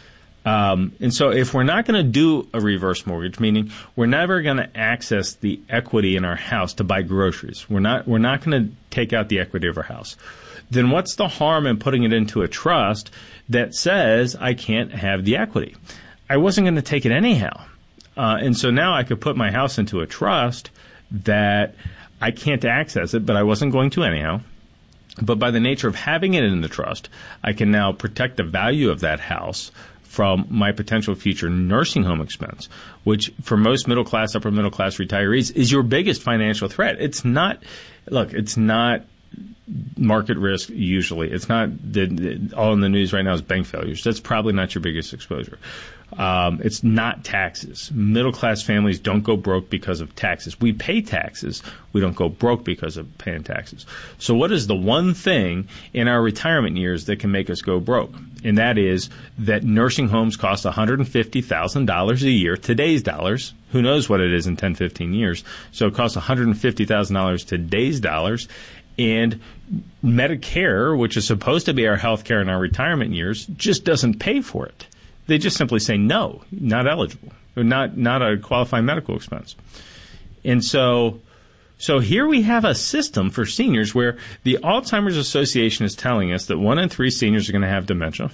Um, and so if we're not going to do a reverse mortgage, meaning we're never going to access the equity in our house to buy groceries, we're not, we're not going to take out the equity of our house, then what's the harm in putting it into a trust that says I can't have the equity? I wasn't going to take it anyhow. Uh, and so now I could put my house into a trust that I can't access it, but I wasn't going to anyhow. But by the nature of having it in the trust, I can now protect the value of that house from my potential future nursing home expense, which for most middle class, upper middle class retirees is your biggest financial threat. It's not, look, it's not market risk usually. It's not the, the, all in the news right now is bank failures. That's probably not your biggest exposure. Um, it's not taxes. Middle class families don't go broke because of taxes. We pay taxes. We don't go broke because of paying taxes. So what is the one thing in our retirement years that can make us go broke? And that is that nursing homes cost one hundred fifty thousand dollars a year, today's dollars. Who knows what it is in ten, fifteen years. So it costs one hundred fifty thousand dollars today's dollars. And Medicare, which is supposed to be our health care in our retirement years, just doesn't pay for it. They just simply say, no, not eligible, or not, not a qualifying medical expense. And so, so here we have a system for seniors where the Alzheimer's Association is telling us that one in three seniors are going to have dementia.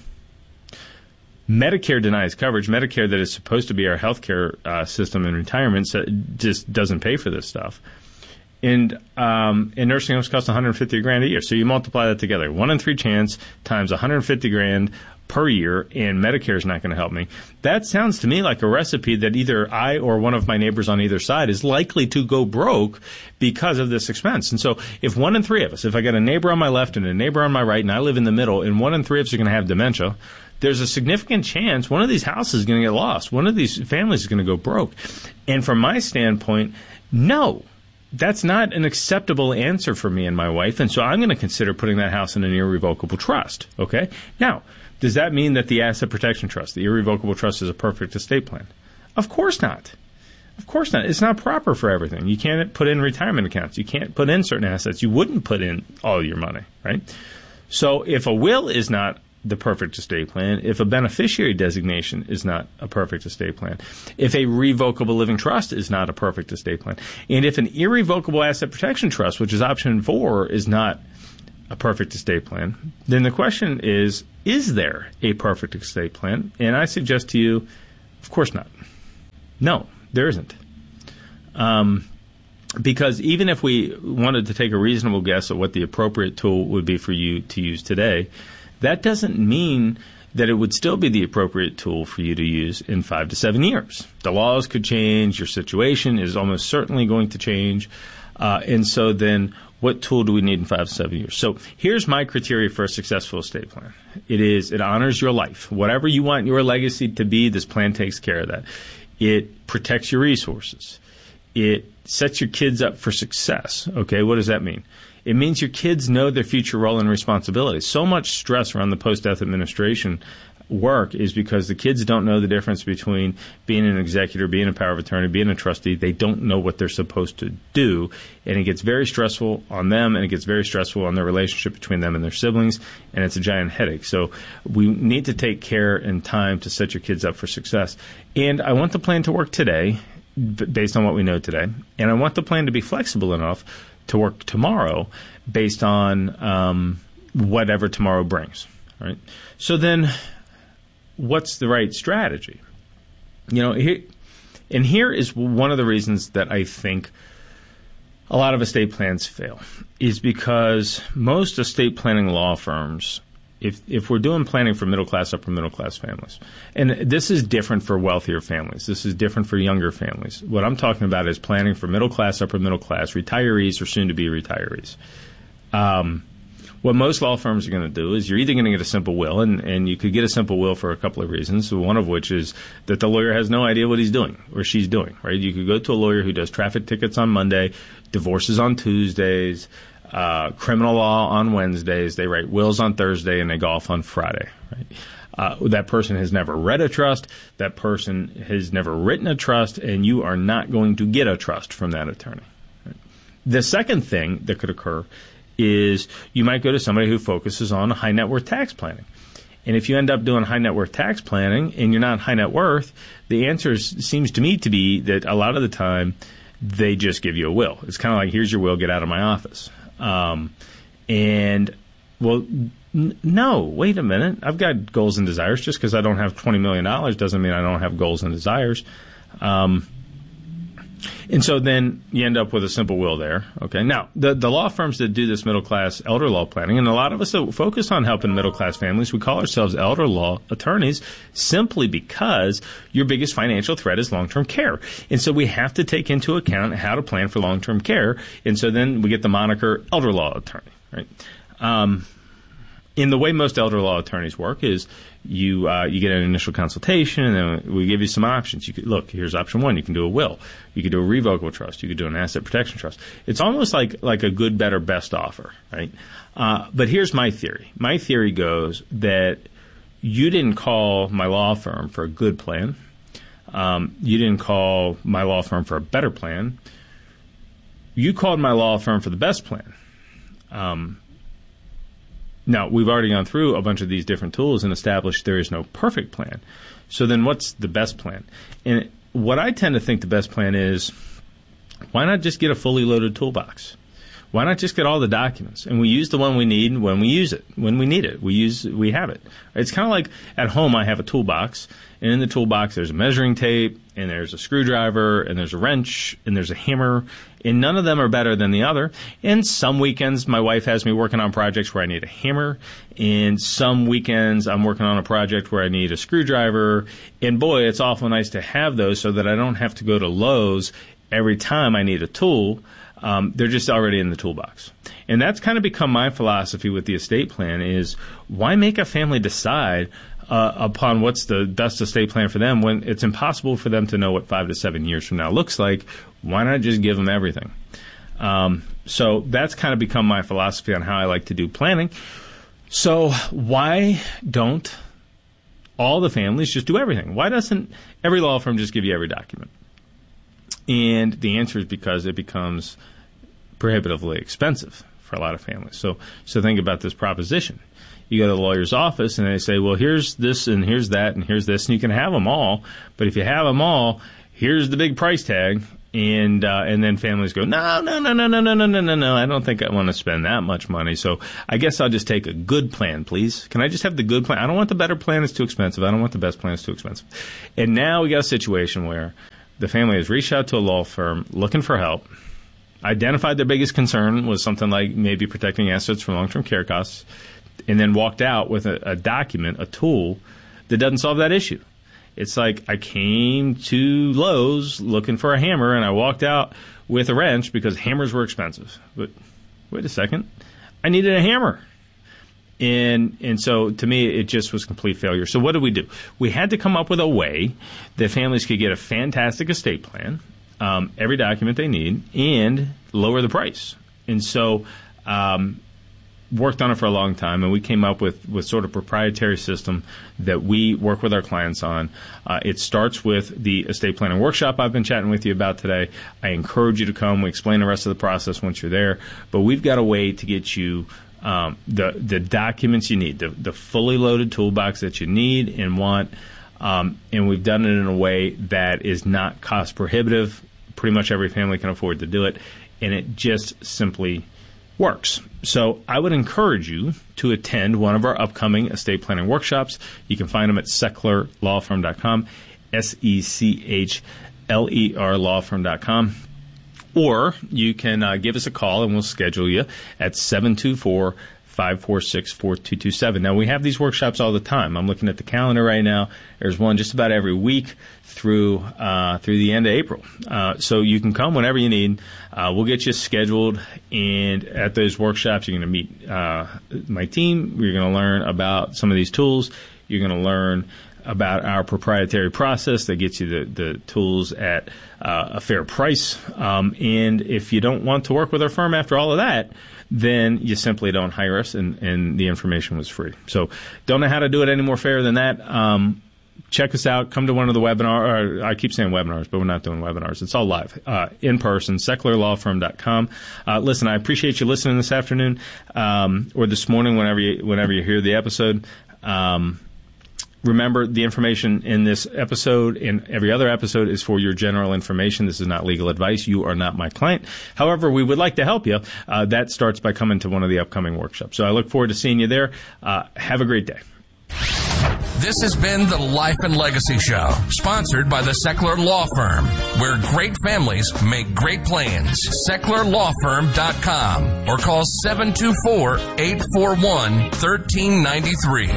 Medicare denies coverage. Medicare, that is supposed to be our health care uh, system in retirement, just doesn't pay for this stuff. And, um, and nursing homes cost one hundred fifty grand a year. So you multiply that together. One in three chance times one hundred fifty grand per year, and Medicare is not going to help me. That sounds to me like a recipe that either I or one of my neighbors on either side is likely to go broke because of this expense. And so if one in three of us, if I got a neighbor on my left and a neighbor on my right, and I live in the middle, and one in three of us are going to have dementia, there's a significant chance one of these houses is going to get lost. One of these families is going to go broke. And from my standpoint, no. That's not an acceptable answer for me and my wife, and so I'm going to consider putting that house in an irrevocable trust, okay? Now, does that mean that the asset protection trust, the irrevocable trust, is a perfect estate plan? Of course not. Of course not. It's not proper for everything. You can't put in retirement accounts. You can't put in certain assets. You wouldn't put in all your money, right? So if a will is not the perfect estate plan, if a beneficiary designation is not a perfect estate plan, if a revocable living trust is not a perfect estate plan, and if an irrevocable asset protection trust, which is option four, is not a perfect estate plan, then the question is, is there a perfect estate plan? And I suggest to you, of course not. No, there isn't. Um, because even if we wanted to take a reasonable guess at what the appropriate tool would be for you to use today, that doesn't mean that it would still be the appropriate tool for you to use in five to seven years. The laws could change. Your situation is almost certainly going to change. Uh, and so then what tool do we need in five to seven years? So here's my criteria for a successful estate plan. It is, it honors your life. Whatever you want your legacy to be, this plan takes care of that. It protects your resources. It sets your kids up for success. Okay, what does that mean? It means your kids know their future role and responsibility. So much stress around the post-death administration work is because the kids don't know the difference between being an executor, being a power of attorney, being a trustee. They don't know what they're supposed to do, and it gets very stressful on them, and it gets very stressful on the relationship between them and their siblings, and it's a giant headache. So we need to take care and time to set your kids up for success. And I want the plan to work today based on what we know today, and I want the plan to be flexible enough to work tomorrow based on um, whatever tomorrow brings. All right. So then what's the right strategy? You know, here, and here is one of the reasons that I think a lot of estate plans fail, is because most estate planning law firms, if if we're doing planning for middle-class, upper-middle-class families, and this is different for wealthier families. This is different for younger families. What I'm talking about is planning for middle-class, upper-middle-class, retirees or soon-to-be retirees. Um, what most law firms are going to do is you're either going to get a simple will, and, and you could get a simple will for a couple of reasons, one of which is that the lawyer has no idea what he's doing or she's doing, right? You could go to a lawyer who does traffic tickets on Monday, divorces on Tuesdays, Uh, criminal law on Wednesdays, they write wills on Thursday, and they golf on Friday. Right? Uh, that person has never read a trust. That person has never written a trust, and you are not going to get a trust from that attorney. Right? The second thing that could occur is you might go to somebody who focuses on high net worth tax planning. And if you end up doing high net worth tax planning and you're not high net worth, the answer seems to me to be that a lot of the time they just give you a will. It's kind of like, here's your will, get out of my office. Um, and, well, n- no, wait a minute. I've got goals and desires. Just because I don't have twenty million dollars doesn't mean I don't have goals and desires. Um, and so then you end up with a simple will there. Okay. Now, the, the law firms that do this middle-class elder law planning, and a lot of us that focus on helping middle-class families, we call ourselves elder law attorneys simply because your biggest financial threat is long-term care. And so we have to take into account how to plan for long-term care. And so then we get the moniker elder law attorney, right? Um, in the way most elder law attorneys work is you uh, you get an initial consultation, and then we give you some options. You could, look, here's option one. You can do a will. You could do a revocable trust. You could do an asset protection trust. It's almost like, like a good, better, best offer, right? Uh, but here's my theory. My theory goes that you didn't call my law firm for a good plan. Um, you didn't call my law firm for a better plan. You called my law firm for the best plan. Um Now, we've already gone through a bunch of these different tools and established there is no perfect plan. So then what's the best plan? And what I tend to think the best plan is, why not just get a fully loaded toolbox? Why not just get all the documents? And we use the one we need when we use it, when we need it. We use, we have it. It's kind of like at home I have a toolbox, and in the toolbox there's a measuring tape, and there's a screwdriver, and there's a wrench, and there's a hammer, and none of them are better than the other. And some weekends my wife has me working on projects where I need a hammer, and some weekends I'm working on a project where I need a screwdriver. And boy, it's awful nice to have those so that I don't have to go to Lowe's every time I need a tool. Um, they're just already in the toolbox. And that's kind of become my philosophy with the estate plan is why make a family decide uh, upon what's the best estate plan for them when it's impossible for them to know what five to seven years from now looks like? Why not just give them everything? Um, so that's kind of become my philosophy on how I like to do planning. So why don't all the families just do everything? Why doesn't every law firm just give you every document? And the answer is because it becomes prohibitively expensive for a lot of families. So so think about this proposition. You go to the lawyer's office and they say, well, here's this and here's that and here's this, and you can have them all. But if you have them all, here's the big price tag. And uh, and then families go, no, no, no, no, no, no, no, no, no, no. I don't think I want to spend that much money. So I guess I'll just take a good plan, please. Can I just have the good plan? I don't want the better plan. It's too expensive. I don't want the best plan. It's too expensive. And now we got a situation where the family has reached out to a law firm looking for help, identified their biggest concern was something like maybe protecting assets from long-term care costs, and then walked out with a, a document, a tool that doesn't solve that issue. It's like I came to Lowe's looking for a hammer, and I walked out with a wrench because hammers were expensive. But wait a second, I needed a hammer. And and so, to me, it just was complete failure. So what did we do? We had to come up with a way that families could get a fantastic estate plan, um, every document they need, and lower the price. And so um, worked on it for a long time, and we came up with, with sort of proprietary system that we work with our clients on. Uh, it starts with the estate planning workshop I've been chatting with you about today. I encourage you to come. We explain the rest of the process once you're there. But we've got a way to get you Um, the the documents you need, the, the fully loaded toolbox that you need and want, um, and we've done it in a way that is not cost prohibitive. Pretty much every family can afford to do it, and it just simply works. So I would encourage you to attend one of our upcoming estate planning workshops. You can find them at Sechler Law Firm dot com, S E C H L E R law firm dot com. Or you can uh, give us a call, and we'll schedule you at seven two four, five four six, four two two seven. Now, we have these workshops all the time. I'm looking at the calendar right now. There's one just about every week through uh, through the end of April. Uh, so you can come whenever you need. Uh, we'll get you scheduled, and at those workshops, you're going to meet uh, my team. You're going to learn about some of these tools. You're going to learn about our proprietary process that gets you the, the tools at uh, a fair price. Um, and if you don't want to work with our firm after all of that, then you simply don't hire us, and, and the information was free. So don't know how to do it any more fair than that. Um, check us out. Come to one of the webinars. I keep saying webinars, but we're not doing webinars. It's all live, uh, in person, Sechler Law Firm dot com. Uh, listen, I appreciate you listening this afternoon um, or this morning whenever you, whenever you hear the episode. Um Remember, the information in this episode and every other episode is for your general information. This is not legal advice. You are not my client. However, we would like to help you. Uh, that starts by coming to one of the upcoming workshops. So I look forward to seeing you there. Uh, have a great day. This has been the Life and Legacy Show, sponsored by the Sechler Law Firm, where great families make great plans. Sechler Law Firm dot com or call seven two four, eight four one, one three nine three.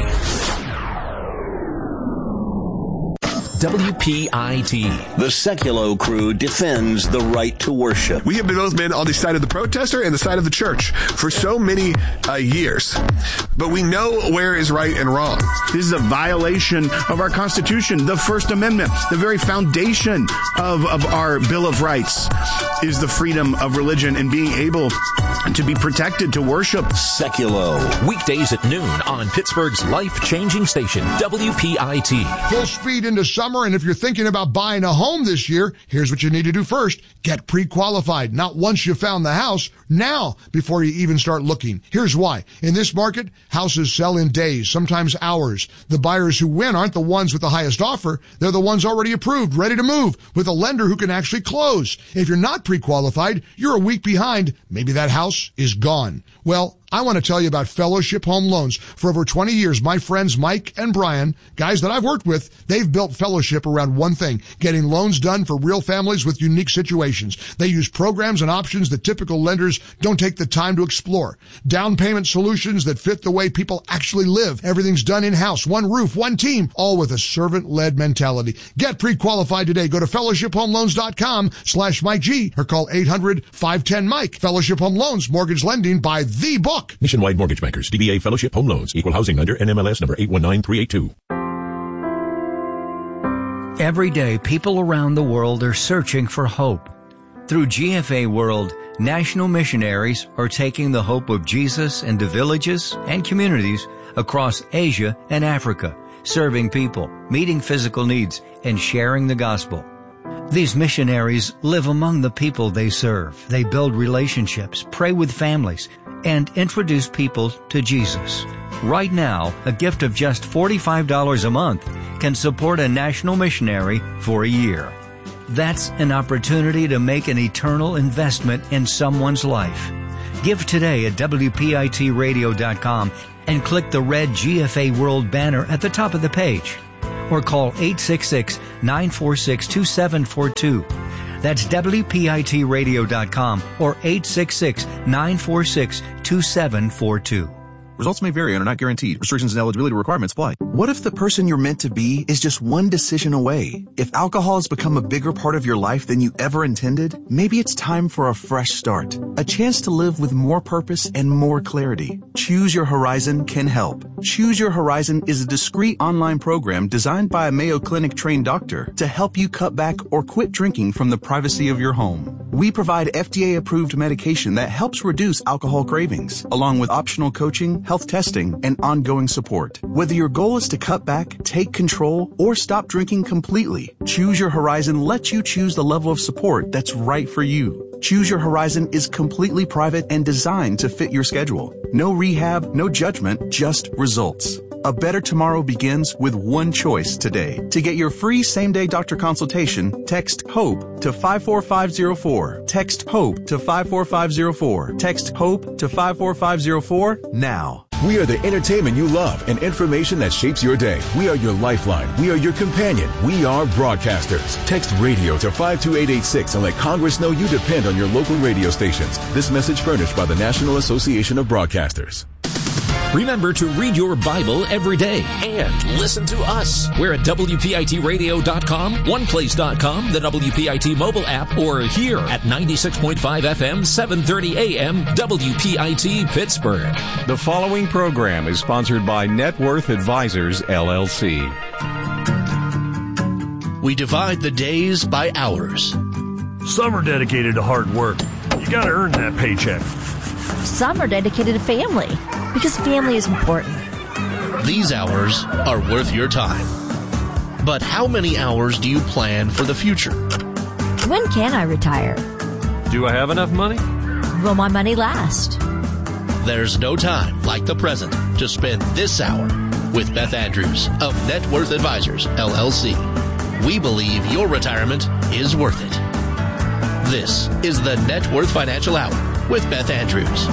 W P I T. The Sekulow crew defends the right to worship. We have both been on the side of the protester and the side of the church for so many uh, years. But we know where is right and wrong. This is a violation of our Constitution, the First Amendment. The very foundation of, of our Bill of Rights is the freedom of religion and being able to be protected to worship. Sekulow. Weekdays at noon on Pittsburgh's life-changing station, W P I T. Full speed into summer. summer, and if you're thinking about buying a home this year, here's what you need to do first. Get pre-qualified. Not once you found the house, now before you even start looking. Here's why. In this market, houses sell in days, sometimes hours. The buyers who win aren't the ones with the highest offer. They're the ones already approved, ready to move, with a lender who can actually close. If you're not pre-qualified, you're a week behind. Maybe that house is gone. Well, I want to tell you about Fellowship Home Loans. For over twenty years, my friends Mike and Brian, guys that I've worked with, they've built Fellowship around one thing, getting loans done for real families with unique situations. They use programs and options that typical lenders don't take the time to explore. Down payment solutions that fit the way people actually live. Everything's done in-house, one roof, one team, all with a servant-led mentality. Get pre-qualified today. Go to fellowship home loans dot com slash Mike G or call eight hundred, five one zero, Mike. Fellowship Home Loans, mortgage lending by the book. Nationwide Mortgage Bankers, D B A Fellowship Home Loans, Equal Housing Lender, N M L S number eight one nine three eight two. Every day, people around the world are searching for hope. Through G F A World, national missionaries are taking the hope of Jesus into villages and communities across Asia and Africa, serving people, meeting physical needs, and sharing the gospel. These missionaries live among the people they serve. They build relationships, pray with families, and introduce people to Jesus. Right now, a gift of just forty-five dollars a month can support a national missionary for a year. That's an opportunity to make an eternal investment in someone's life. Give today at W P I T radio dot com and click the red G F A World banner at the top of the page. Or call eight six six, nine four six, two seven four two. That's W P I T radio dot com or eight six six, nine four six, two seven four two. Results may vary and are not guaranteed. Restrictions and eligibility requirements apply. What if the person you're meant to be is just one decision away? If alcohol has become a bigger part of your life than you ever intended, maybe it's time for a fresh start. A chance to live with more purpose and more clarity. Choose Your Horizon can help. Choose Your Horizon is a discreet online program designed by a Mayo Clinic trained doctor to help you cut back or quit drinking from the privacy of your home. We provide F D A-approved medication that helps reduce alcohol cravings, along with optional coaching, health testing, and ongoing support. Whether your goal is to cut back, take control, or stop drinking completely, Choose Your Horizon lets you choose the level of support that's right for you. Choose Your Horizon is completely private and designed to fit your schedule. No rehab, no judgment, just results. A better tomorrow begins with one choice today. To get your free same-day doctor consultation, text HOPE to five four five zero four. Text HOPE to five four five zero four. Text HOPE to five four five zero four now. We are the entertainment you love and information that shapes your day. We are your lifeline. We are your companion. We are broadcasters. Text radio to five two eight eight six and let Congress know you depend on your local radio stations. This message furnished by the National Association of Broadcasters. Remember to read your Bible every day and listen to us. We're at W P I T radio dot com, one place dot com, the W P I T mobile app, or here at ninety-six point five F M, seven thirty A M, W P I T Pittsburgh. The following program is sponsored by Net Worth Advisors, L L C. We divide the days by hours. Some are dedicated to hard work. You gotta earn that paycheck. Some are dedicated to family, because family is important. These hours are worth your time. But how many hours do you plan for the future? When can I retire? Do I have enough money? Will my money last? There's no time like the present to spend this hour with Beth Andrews of Net Worth Advisors, L L C. We believe your retirement is worth it. This is the Net Worth Financial Hour with Beth Andrews.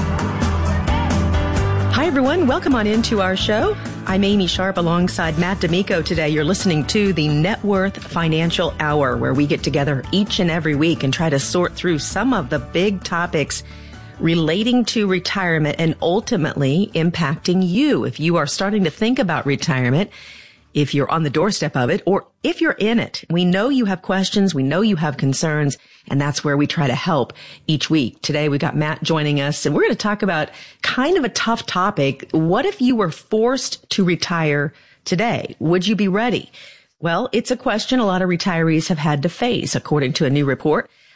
Hi, everyone. Welcome on into our show. I'm Amy Sharp alongside Matt D'Amico today. You're listening to the Net Worth Financial Hour, where we get together each and every week and try to sort through some of the big topics relating to retirement and ultimately impacting you. If you are starting to think about retirement, if you're on the doorstep of it, or if you're in it, we know you have questions, we know you have concerns, and that's where we try to help each week. Today we got Matt joining us, and we're going to talk about kind of a tough topic. What if you were forced to retire today? Would you be ready? Well, it's a question a lot of retirees have had to face, according to a new report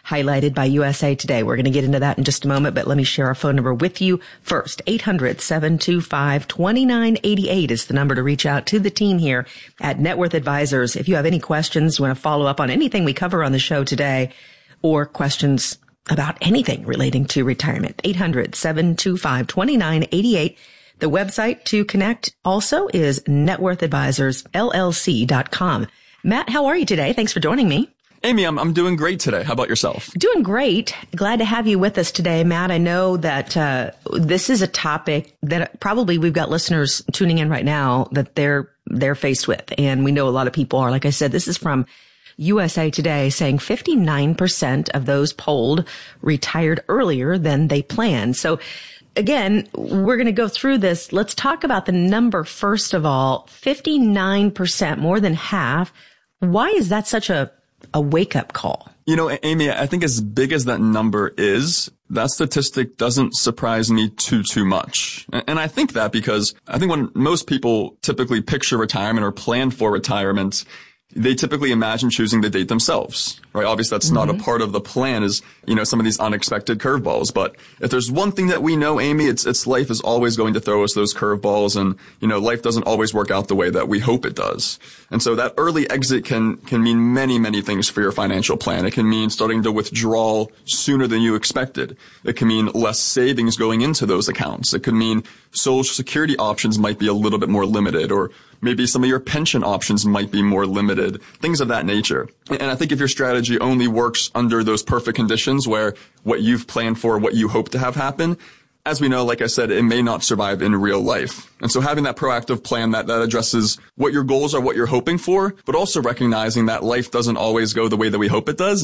highlighted by U S A Today. We're going to get into that in just a moment, but let me share our phone number with you first. eight hundred, seven two five, two nine eight eight is the number to reach out to the team here at Net Worth Advisors. If you have any questions, you want to follow up on anything we cover on the show today, or questions about anything relating to retirement, eight hundred, seven two five, two nine eight eight. The website to connect also is net worth advisors L L C dot com. Matt, how are you today? Thanks for joining me. Amy, I'm I'm doing great today. How about yourself? Doing great. Glad to have you with us today, Matt. I know that uh, this is a topic that probably we've got listeners tuning in right now that they're they're faced with, and we know a lot of people are. Like I said, this is from U S A Today saying fifty-nine percent of those polled retired earlier than they planned. So again, we're going to go through this. Let's talk about the number first of all. fifty-nine percent, more than half. Why is that such a a wake-up call? You know, Amy, I think as big as that number is, that statistic doesn't surprise me too, too much. And I think that because I think when most people typically picture retirement or plan for retirement, they typically imagine choosing the date themselves, right? Obviously, that's mm-hmm. not a part of the plan is, you know, some of these unexpected curveballs. But if there's one thing that we know, Amy, it's, it's life is always going to throw us those curveballs. And, you know, life doesn't always work out the way that we hope it does. And so that early exit can, can mean many, many things for your financial plan. It can mean starting to withdraw sooner than you expected. It can mean less savings going into those accounts. It could mean Social Security options might be a little bit more limited, or maybe some of your pension options might be more limited, things of that nature. And I think if your strategy only works under those perfect conditions where what you've planned for, what you hope to have happen, as we know, like I said, it may not survive in real life. And so having that proactive plan that, that addresses what your goals are, what you're hoping for, but also recognizing that life doesn't always go the way that we hope it does.